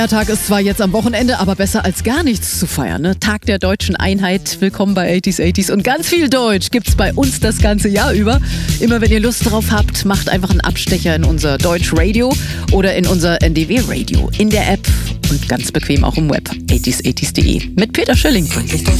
Der Tag ist zwar jetzt am Wochenende, aber besser als gar nichts zu feiern. Ne? Tag der deutschen Einheit. Willkommen bei 80s und ganz viel Deutsch gibt's bei uns das ganze Jahr über. Immer wenn ihr Lust drauf habt, macht einfach einen Abstecher in unser Deutsch Radio oder in unser NDW Radio in der App und ganz bequem auch im Web 80s80s.de mit Peter Schilling.